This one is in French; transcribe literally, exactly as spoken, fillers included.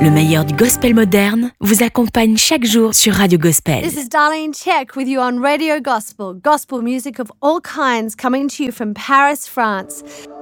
Le meilleur du gospel moderne vous accompagne chaque jour sur Radio Gospel. This is Darlene Check with you on Radio Gospel. Gospel music of all kinds coming to you from Paris, France.